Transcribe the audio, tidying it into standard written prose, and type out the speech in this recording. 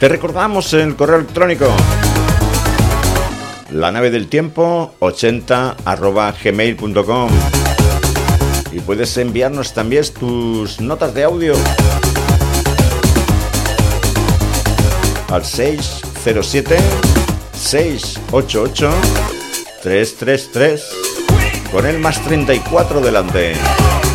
Te recordamos el correo electrónico lanavedeltiempo80@gmail.com, y puedes enviarnos también tus notas de audio al 607-688-333 con el +34 delante.